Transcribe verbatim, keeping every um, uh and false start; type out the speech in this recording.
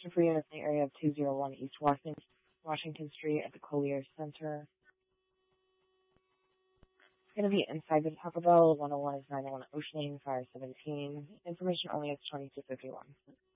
Question for you is in the area of two oh one East Washington, Washington Street at the Collier Center. It's going to be inside the Taco Bell. one oh one is nine oh one Ocean Lane, Fire seventeen. Information only is twenty-two fifty-one.